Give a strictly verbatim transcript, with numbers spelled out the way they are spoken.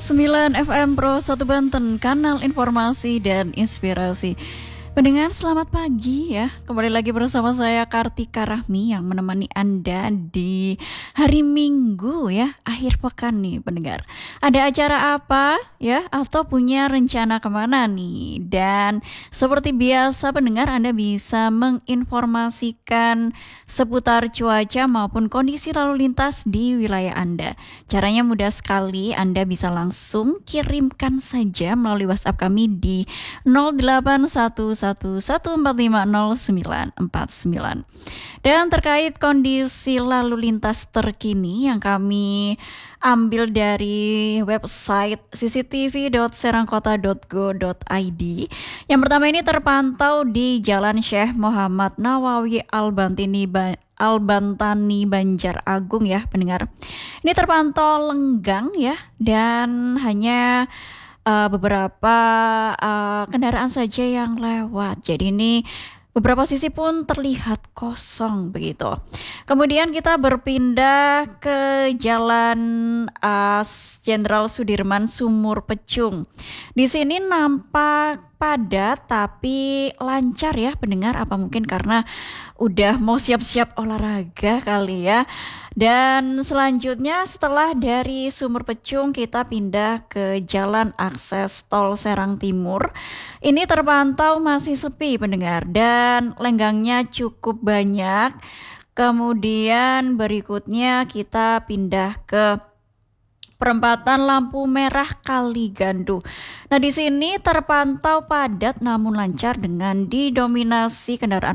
sembilan F M Pro satu Banten, kanal informasi dan inspirasi. Pendengar selamat pagi ya. Kembali lagi bersama saya Kartika Rahmi yang menemani Anda di hari Minggu ya, akhir pekan nih pendengar. Ada acara apa ya, atau punya rencana kemana nih? Dan seperti biasa pendengar, Anda bisa menginformasikan seputar cuaca maupun kondisi lalu lintas di wilayah Anda. Caranya mudah sekali, Anda bisa langsung kirimkan saja melalui WhatsApp kami di nol delapan satu satu satu empat lima nol sembilan empat sembilan. Dan terkait kondisi lalu lintas terkini yang kami ambil dari website c c t v dot serangkota dot go dot i d. Yang pertama ini terpantau di Jalan Syekh Muhammad Nawawi Al-Bantini ba- Al-Bantani Banjar Agung ya pendengar. Ini terpantau lenggang ya, dan hanya Uh, beberapa uh, kendaraan saja yang lewat. Jadi ini beberapa sisi pun terlihat kosong begitu. Kemudian kita berpindah ke Jalan Jenderal uh, Sudirman Sumur Pecung. Di sini nampak padat tapi lancar ya pendengar, apa mungkin karena udah mau siap-siap olahraga kali ya. Dan selanjutnya setelah dari Sumur Pecung kita pindah ke Jalan Akses Tol Serang Timur. Ini terpantau masih sepi pendengar dan lenggangnya cukup banyak. Kemudian berikutnya kita pindah ke perempatan lampu merah Kaligandu. Nah, di sini terpantau padat namun lancar dengan didominasi kendaraan